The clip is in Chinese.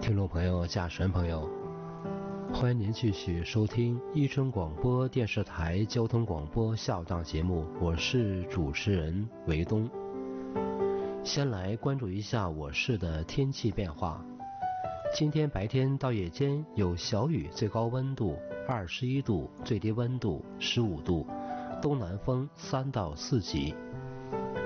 听众朋友、驾驶员朋友，欢迎您继续收听伊春广播电视台交通广播下午档节目，我是主持人维东。先来关注一下我市的天气变化。今天白天到夜间有小雨，最高温度21度，最低温度15度，东南风3到4级。